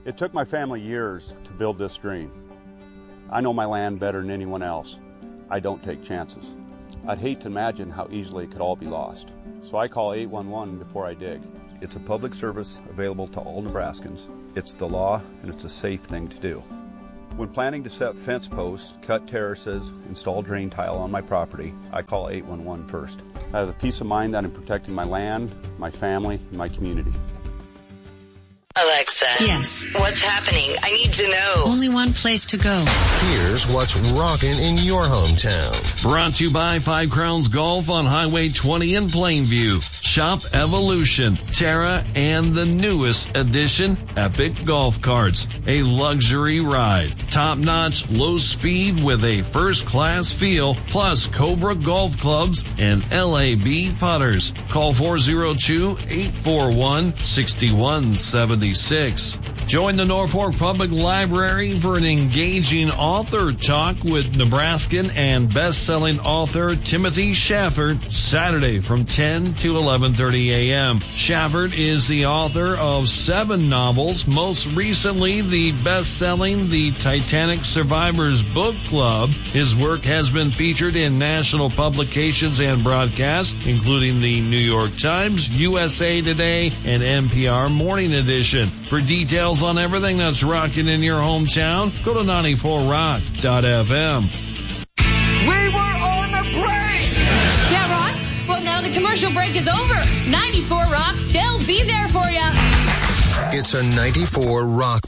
It took my family years to build this dream. I know my land better than anyone else. I don't take chances. I'd hate to imagine how easily it could all be lost. So I call 811 before I dig. It's a public service available to all Nebraskans. It's the law, and it's a safe thing to do. When planning to set fence posts, cut terraces, install drain tile on my property, I call 811 first. I have the peace of mind that I'm protecting my land, my family, and my community. Alexa. Yes. What's happening? I need to know. Only one place to go. Here's what's rocking in your hometown. Brought to you by Five Crowns Golf on Highway 20 in Plainview. Shop Evolution, Terra, and the newest addition, Epic Golf Carts. A luxury ride. Top-notch, low speed with a first-class feel, plus Cobra Golf Clubs and LAB putters. Call 402-841-6176. Join the Norfolk Public Library for an engaging author talk with Nebraskan and best-selling author Timothy Shafford, Saturday from 10 to 11:30 a.m. Shafford is the author of 7 novels, most recently the best-selling The Titanic Survivors Book Club. His work has been featured in national publications and broadcasts, including the New York Times, USA Today, and NPR Morning Edition. For details on everything that's rocking in your hometown, go to 94rock.fm. We were on a break! Yeah, Ross? Well, now the commercial break is over. 94 Rock, they'll be there for you. It's a 94 Rock